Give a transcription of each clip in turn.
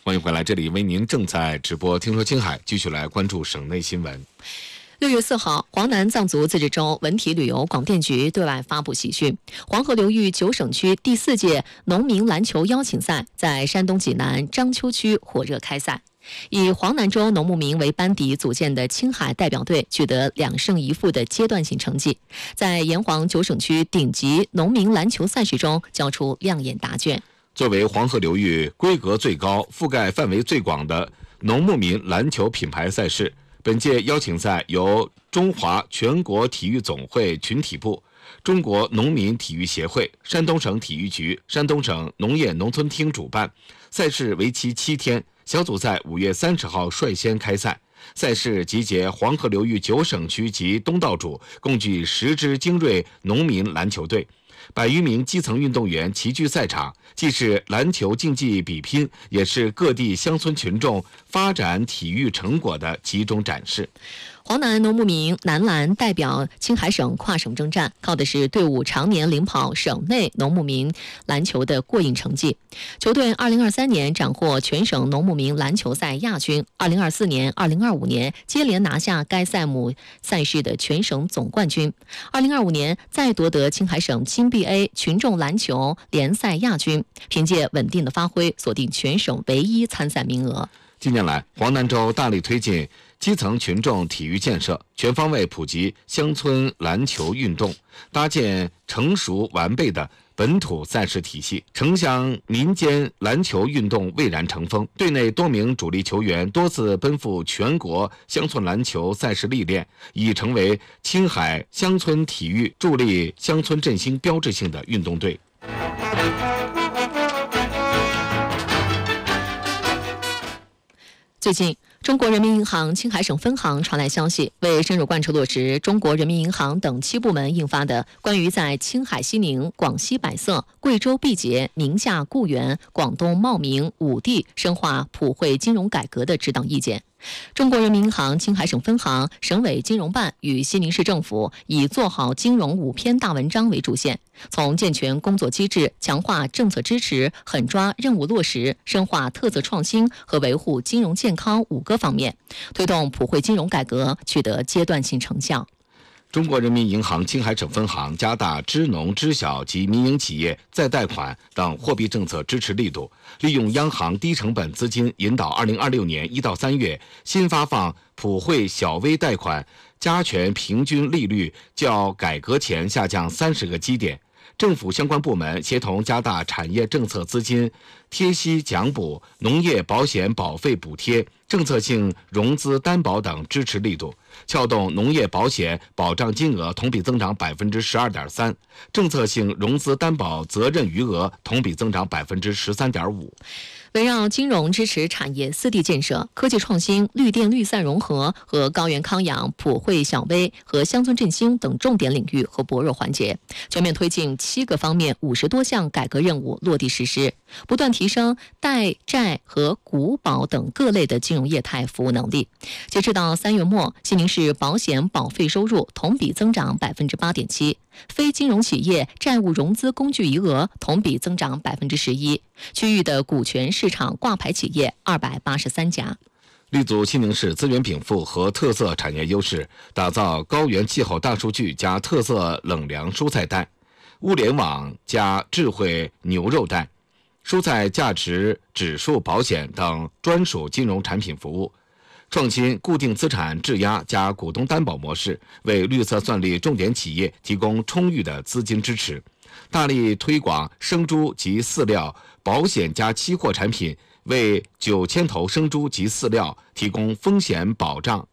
欢迎回来，这里为您正在直播。听说青海，继续来关注省内新闻。 6月4号，黄南藏族自治州文体旅游广电局对外发布喜讯：黄河流域9省区第4届农民篮球邀请赛在山东济南章丘区火热开赛。以黄南州农牧民为班底组建的青海代表队取得2胜1负的阶段性成绩，在沿黄9省区顶级农民篮球赛事中交出亮眼答卷。 作为黄河流域规格最高、覆盖范围最广的农牧民篮球品牌赛事，本届邀请赛由中华全国体育总会群体部、中国农民体育协会、山东省体育局、山东省农业农村厅主办，赛事为期7天。小组赛5月30号率先开赛，赛事集结黄河流域9省区及东道主共计10支精锐农民篮球队，100余名基层运动员齐聚赛场，既是篮球竞技比拼，也是各地乡村群众发展体育成果的集中展示。 黄南农牧民男篮代表青海省跨省征战，靠的是队伍常年领跑省内农牧民篮球的过硬成绩。球队2023年斩获全省农牧民篮球赛亚军，2024年、2025年接连拿下该赛目赛事的全省总冠军，2025年再夺得青海省青 BA 群众篮球联赛亚军，凭借稳定的发挥，锁定全省唯一参赛名额。 近年来，黄南州大力推进基层群众体育建设，全方位普及乡村篮球运动，搭建成熟完备的本土赛事体系，城乡民间篮球运动蔚然成风。队内多名主力球员多次奔赴全国乡村篮球赛事历练，已成为青海乡村体育助力乡村振兴标志性的运动队。 最近，中国人民银行青海省分行传来消息，为深入贯彻落实中国人民银行等7部门印发的关于在青海西宁、广西百色、贵州毕节、宁夏固原、广东茂名5地深化普惠金融改革的指导意见。中国人民银行青海省分行、省委金融办与西宁市政府以做好金融5篇大文章为主线，从健全工作机制、强化政策支持、狠抓任务落实、深化特色创新和维护金融健康5个方面，推动普惠金融改革取得阶段性成效。 中国人民银行青海省分行加大支农支小及民营企业再贷款等货币政策支持力度，利用央行低成本资金引导2026年1到3月新发放普惠小微贷款加权平均利率较改革前下降30个基点。政府相关部门协同加大产业政策资金贴息奖补、农业保险保费补贴、政策性融资担保等支持力度，撬动农业保险保障金额同比增长12.3%，政策性融资担保责任余额同比增长13.5%。 围绕金融支持产业4地建设、科技创新、绿电绿散融合和高原康养、普惠小微和乡村振兴等重点领域和薄弱环节，全面推进7个方面50多项改革任务落地实施，不断提升贷债和股保等各类的金融业态服务能力。截至到3月末，西宁市保险保费收入同比增长8.7%，非金融企业债务融资工具余额同比增长11%，区域的股权市场挂牌企业283家。 立足西宁市资源禀赋和特色产业优势，打造高原气候大数据加特色冷凉蔬菜带、物联网加智慧牛肉带、蔬菜价值指数保险等专属金融产品服务，创新固定资产质押加股东担保模式，为绿色算力重点企业提供充裕的资金支持。大力推广生猪及饲料保险加期货产品，为9000头生猪及饲料提供风险保障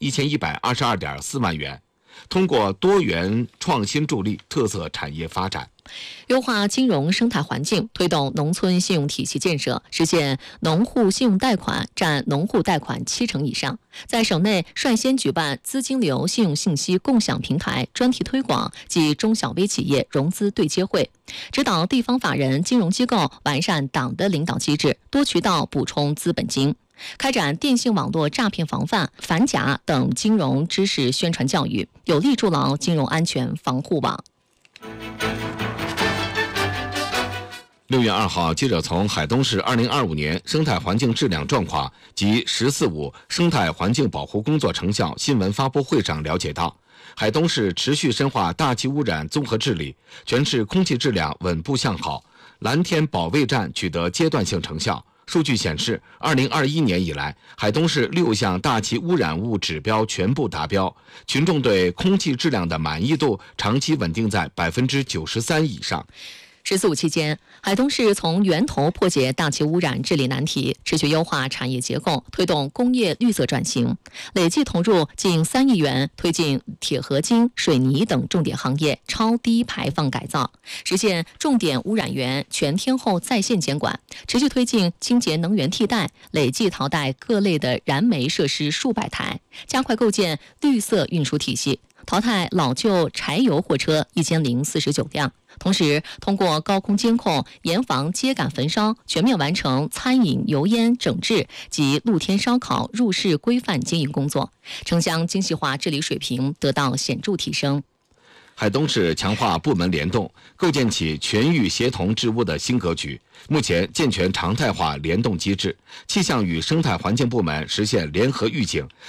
1122.4万元。通过多元创新助力特色产业发展， 优化金融生态环境，推动农村信用体系建设，实现农户信用贷款占农户贷款70%以上。在省内率先举办资金流信用信息共享平台专题推广及中小微企业融资对接会，指导地方法人金融机构完善党的领导机制，多渠道补充资本金。开展电信网络诈骗防范、反假等金融知识宣传教育，有力筑牢金融安全防护网。 6月2号，记者从海东市2025年生态环境质量状况及“十四五”生态环境保护工作成效新闻发布会上了解到，海东市持续深化大气污染综合治理，全市空气质量稳步向好，蓝天保卫战取得阶段性成效。数据显示，2021年以来，海东市6项大气污染物指标全部达标，群众对空气质量的满意度长期稳定在93%以上。 “十四五”期间，海东市从源头破解大气污染治理难题，持续优化产业结构，推动工业绿色转型，累计投入近3亿元，推进铁合金、水泥等重点行业超低排放改造，实现重点污染源全天候在线监管，持续推进清洁能源替代，累计淘汰各类的燃煤设施数百台，加快构建绿色运输体系，淘汰老旧柴油货车1049辆。同时，通过高空监控，严防秸秆焚烧，全面完成餐饮油烟整治及露天烧烤入市规范经营工作，城乡精细化治理水平得到显著提升。 海东市强化部门联动，构建起全域协同治污的新格局。目前健全常态化联动机制，气象与生态环境部门实现联合预警，